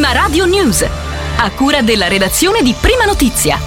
Prima Radio News, a cura della redazione di Prima Notizia.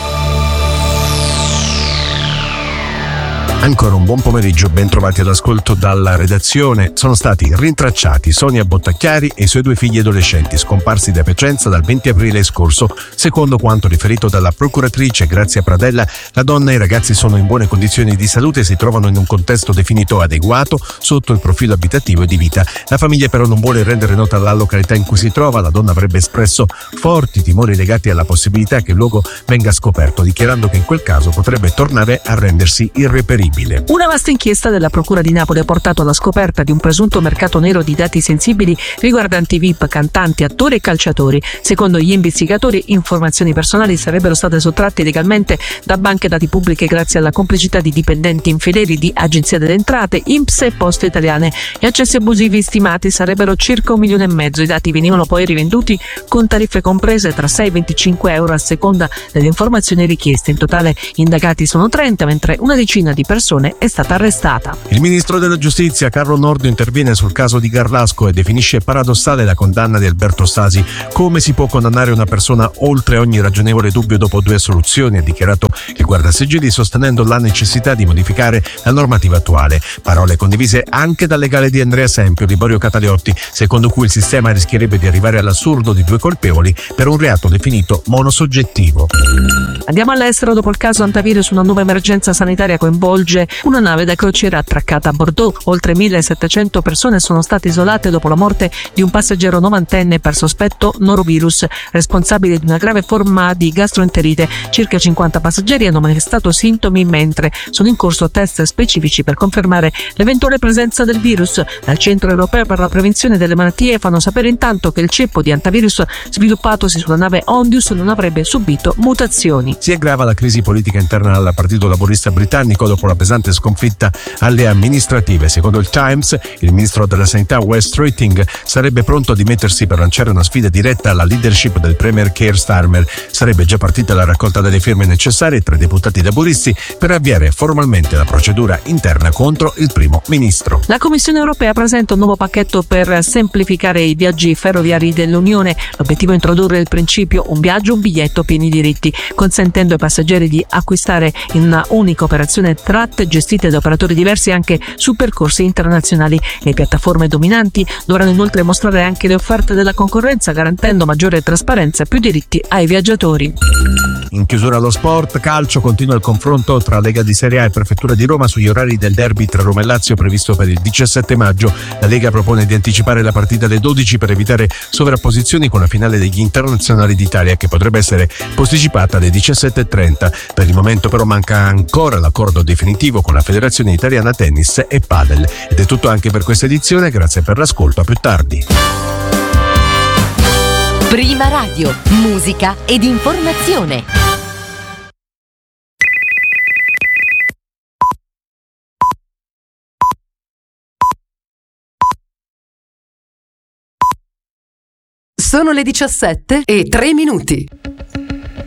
Ancora un buon pomeriggio, ben trovati all'ascolto dalla redazione. Sono stati rintracciati Sonia Bottacchiari e i suoi 2 figli adolescenti scomparsi da Piacenza dal 20 aprile scorso. Secondo quanto riferito dalla procuratrice Grazia Pradella, la donna e i ragazzi sono in buone condizioni di salute e si trovano in un contesto definito adeguato sotto il profilo abitativo e di vita. La famiglia però non vuole rendere nota la località in cui si trova. La donna avrebbe espresso forti timori legati alla possibilità che il luogo venga scoperto, dichiarando che in quel caso potrebbe tornare a rendersi irreperibile. Una vasta inchiesta della Procura di Napoli ha portato alla scoperta di un presunto mercato nero di dati sensibili riguardanti VIP, cantanti, attori e calciatori. Secondo gli investigatori, informazioni personali sarebbero state sottratte legalmente da banche dati pubbliche grazie alla complicità di dipendenti infedeli di Agenzia delle Entrate, INPS e Poste Italiane. Gli accessi abusivi stimati sarebbero circa 1,5 milioni. I dati venivano poi rivenduti con tariffe comprese tra 6 e 25 euro a seconda delle informazioni richieste. In totale indagati sono 30, mentre una decina di persone è stata arrestata. Il ministro della giustizia Carlo Nordio interviene sul caso di Garlasco e definisce paradossale la condanna di Alberto Stasi. Come si può condannare una persona oltre ogni ragionevole dubbio dopo 2 assoluzioni, ha dichiarato il guardasigilli, sostenendo la necessità di modificare la normativa attuale. Parole condivise anche dal legale di Andrea Sempio, Liborio Cataliotti, secondo cui il sistema rischierebbe di arrivare all'assurdo di 2 colpevoli per un reato definito monosoggettivo. Andiamo all'estero. Dopo il caso antivirus, una nuova emergenza sanitaria coinvolge una nave da crociera attraccata a Bordeaux. Oltre 1.700 persone sono state isolate dopo la morte di un passeggero 90enne per sospetto norovirus, responsabile di una grave forma di gastroenterite. Circa 50 passeggeri hanno manifestato sintomi, mentre sono in corso test specifici per confermare l'eventuale presenza del virus. Dal Centro Europeo per la Prevenzione delle Malattie fanno sapere intanto che il ceppo di antivirus sviluppatosi sulla nave Ondius non avrebbe subito mutazioni. Si aggrava la crisi politica interna al Partito Laburista britannico dopo la pesante sconfitta alle amministrative. Secondo il Times, il ministro della Sanità Wes Streeting sarebbe pronto a dimettersi per lanciare una sfida diretta alla leadership del premier Keir Starmer. Sarebbe già partita la raccolta delle firme necessarie tra i deputati laburisti per avviare formalmente la procedura interna contro il primo ministro. La Commissione europea presenta un nuovo pacchetto per semplificare i viaggi ferroviari dell'Unione. L'obiettivo è introdurre il principio un viaggio, un biglietto, pieni diritti, consentendo ai passeggeri di acquistare in una unica operazione tratte gestite da operatori diversi anche su percorsi internazionali. Le piattaforme dominanti dovranno inoltre mostrare anche le offerte della concorrenza, garantendo maggiore trasparenza e più diritti ai viaggiatori. In chiusura allo sport, calcio, continua il confronto tra Lega di Serie A e Prefettura di Roma sugli orari del derby tra Roma e Lazio previsto per il 17 maggio. La Lega propone di anticipare la partita alle 12 per evitare sovrapposizioni con la finale degli internazionali d'Italia, che potrebbe essere posticipata alle 17:30. Per il momento però manca ancora l'accordo definitivo con la Federazione Italiana Tennis e Padel. Ed è tutto anche per questa edizione, grazie per l'ascolto, a più tardi. Prima Radio, musica ed informazione. Sono le 17:03.